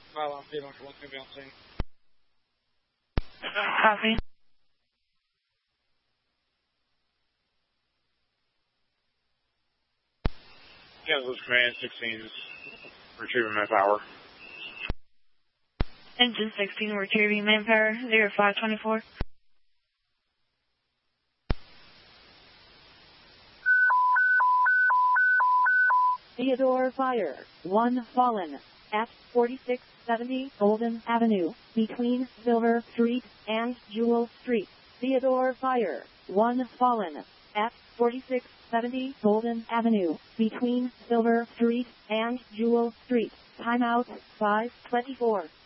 Well, female for looking to be on scene. Copy. Kansas Command 16 is retrieving manpower. Engine 16 retrieving manpower 0524. Theodore Fire, 1 fallen, at 4670 Golden Avenue, between Silver Street and Jewel Street. Theodore Fire, 1 fallen, at 4670 Golden Avenue, between Silver Street and Jewel Street. Timeout 5:24.